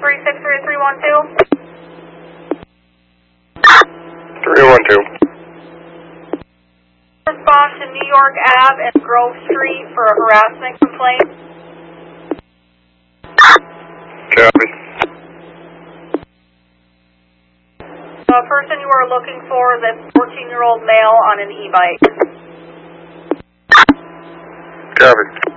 312. Response to New York Ave and Grove Street for a harassment complaint. Copy. The person you are looking for is a 14-year-old male on an e-bike. Copy.